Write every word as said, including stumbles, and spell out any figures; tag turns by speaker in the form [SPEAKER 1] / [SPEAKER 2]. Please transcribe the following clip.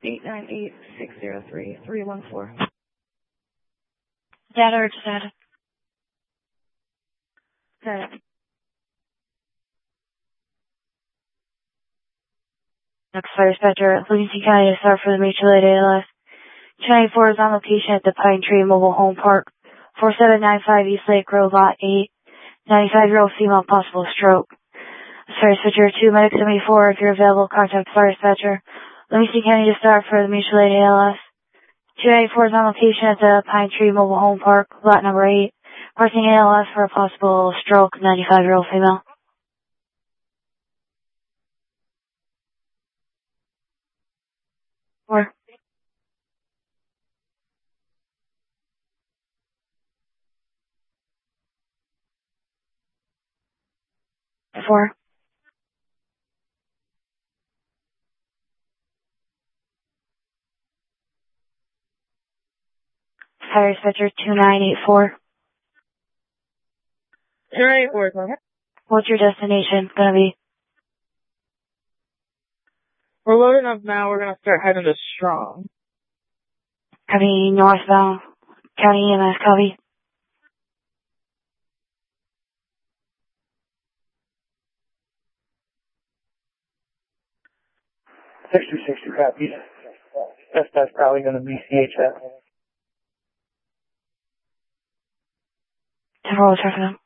[SPEAKER 1] eight nine eight, six zero three, three one four.
[SPEAKER 2] Data or data?
[SPEAKER 1] Data.
[SPEAKER 2] Next fire dispatcher, Livingston County to start for the mutual aid A L S. two ninety-four is on location at the Pine Tree Mobile Home Park, four seven nine five East Lake Road, Lot eight, ninety-five-year-old female, possible stroke. Fire dispatcher two, Medic seventy-four, if you're available, contact fire dispatcher. Livingston County to start for the mutual aid A L S. two ninety-four is on location at the Pine Tree Mobile Home Park, lot number eight. Parsing A L S for a possible stroke, ninety-five-year-old female. Four. Four. Fire dispatcher two nine eight four.
[SPEAKER 1] two nine eight four, okay.
[SPEAKER 2] What's your destination gonna be?
[SPEAKER 1] We're loading up now. We're gonna start heading to Strong.
[SPEAKER 2] Copy northbound. County E M S, copy.
[SPEAKER 3] sixty sixty copies. That's, that's probably going to be C H F.
[SPEAKER 2] Temporal traffic.